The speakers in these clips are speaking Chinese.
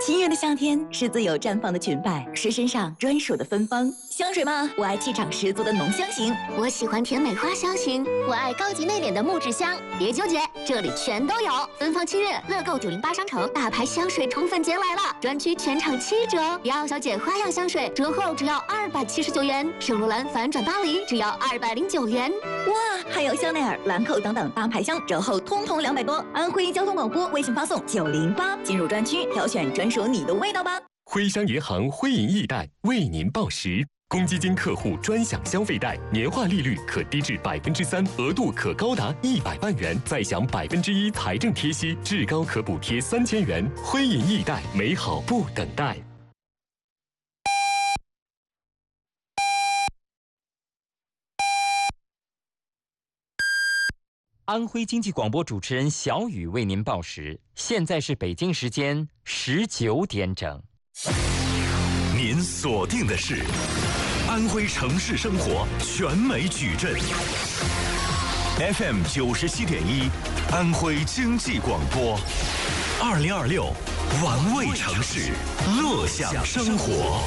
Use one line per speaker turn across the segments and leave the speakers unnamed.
七月的夏天是自由绽放的裙摆，是身上专属的芬芳。香水吗？我爱气场十足的浓香型，
我喜欢甜美花香型，我爱高级内敛的木质香。别纠结，这里全都有。芬芳7月，乐购908商城大牌香水宠粉节来了，专区全场7折。迪奥小姐花样香水折后只要279元，圣罗兰反转巴黎只要209元。
哇，还有香奈儿、兰蔻等等大牌香折后通通200多。安徽交通广播微信发送908进入专区，挑选专属你的味道吧。
徽商银行徽银易贷为您报时，公积金客户专享消费贷，年化利率可低至3%，额度可高达100万元，再享1%财政贴息，至高可补贴3000元。徽银易贷，美好不等待。
安徽经济广播主持人小雨为您报时，现在是北京时间19点整。
您锁定的是安徽城市生活全美矩阵 FM 97.1，安徽经济广播，2026玩味城市，乐享生活。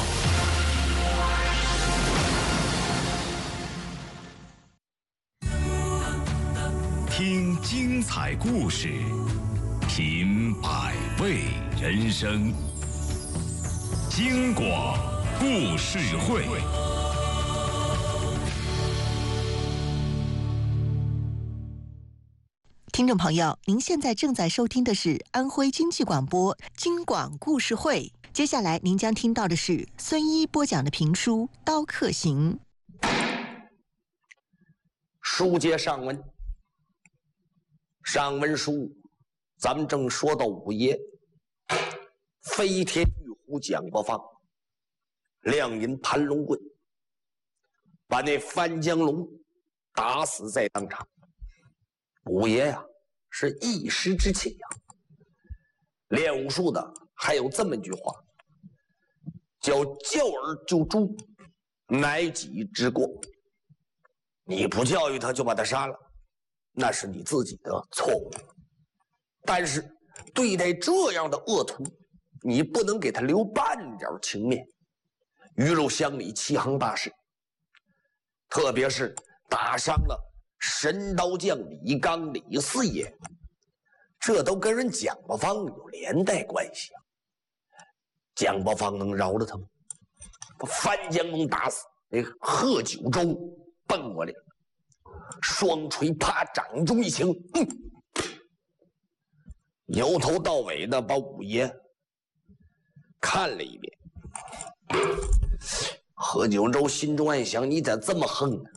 听精彩故事，品百味人生。京广故事会。
听众朋友，您现在正在收听的是安徽经济广播京广故事会。接下来您将听到的是孙一播讲的评书《刀客行》。
书接上文，上文书咱们正说到五爷飞天玉壶蒋伯方亮银盘龙棍，把那范江龙打死在当场。五爷呀，是一时之气呀。练武术的还有这么一句话，叫教而就诛，乃己之过。你不教育他就把他杀了，那是你自己的错误。但是对待这样的恶徒，你不能给他留半点情面。鱼肉乡里7行大事，特别是打伤了神刀将李刚李四爷，这都跟人蒋伯方有连带关系啊。蒋伯方能饶了他吗？把范江龙打死，那个贺九州蹦过来了，双锤啪掌中一擎，由头到尾的把五爷看了一遍。贺九州心中暗想：你咋这么横呢？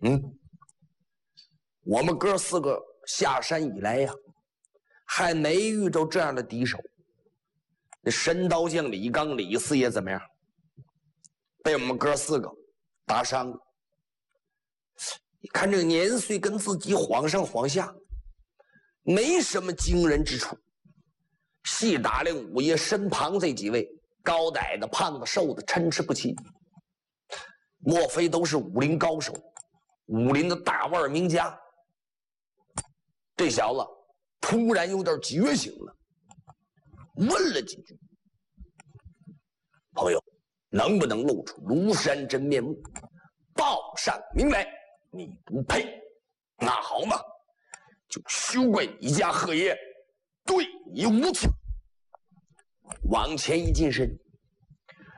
我们哥4个下山以来呀，还没遇着这样的敌手。那神刀将李刚李四爷怎么样？被我们哥4个打伤了。你看这个年岁跟自己晃上晃下，没什么惊人之处。细打量五爷身旁这几位，高矮的、胖的、瘦的，参差不齐，莫非都是武林高手，武林的大腕名家？这小子突然有点觉醒了，问了几句：“朋友，能不能露出庐山真面目，报上名来？你不配，那好嘛，就休怪你家贺爷对你无情。”往前一近身，